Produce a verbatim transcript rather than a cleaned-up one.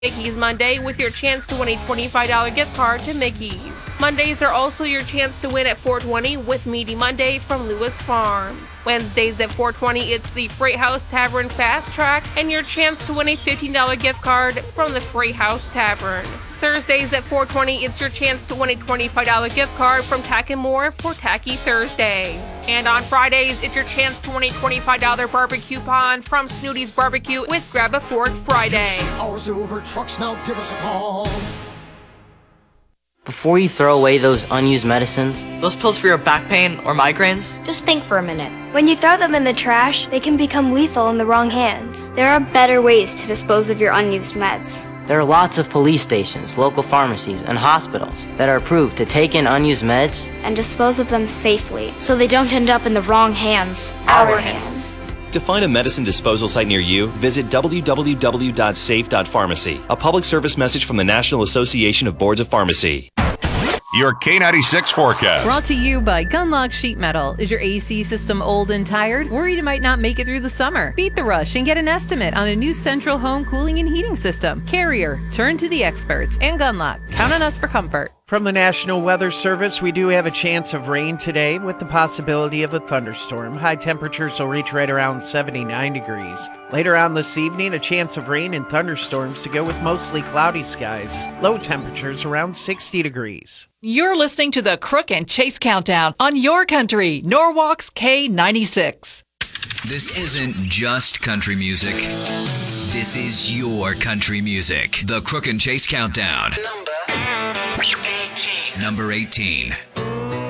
Mickey's Monday with your chance to win a twenty-five dollars gift card to Mickey's. Mondays are also your chance to win at four twenty with Meaty Monday from Lewis Farms. Wednesdays at four twenty, it's the Freight House Tavern Fast Track and your chance to win a fifteen dollars gift card from the Freight House Tavern. Thursdays at four twenty, it's your chance to win a twenty-five dollars gift card from Tack and More for Tacky Thursday. And on Fridays, it's your chance to win a twenty-five dollars barbecue coupon from Snooty's Barbecue with Grab a Fork Friday. Our silver trucks, now give us a call. Before you throw away those unused medicines, those pills for your back pain or migraines, just think for a minute. When you throw them in the trash, they can become lethal in the wrong hands. There are better ways to dispose of your unused meds. There are lots of police stations, local pharmacies, and hospitals that are approved to take in unused meds and dispose of them safely, so they don't end up in the wrong hands. Our hands. To find a medicine disposal site near you, visit w w w dot safe dot pharmacy, a public service message from the National Association of Boards of Pharmacy. Your K ninety-six forecast. Brought to you by Gunlock Sheet Metal. Is your A C system old and tired? Worried it might not make it through the summer? Beat the rush and get an estimate on a new central home cooling and heating system. Carrier, turn to the experts. And Gunlock, count on us for comfort. From the National Weather Service, we do have a chance of rain today with the possibility of a thunderstorm. High temperatures will reach right around seventy-nine degrees. Later on this evening, a chance of rain and thunderstorms to go with mostly cloudy skies. Low temperatures around sixty degrees. You're listening to the Crook and Chase Countdown on your country, Norwalk's K ninety-six. This isn't just country music. This is your country music. The Crook and Chase Countdown. Number eighteen. Number eighteen.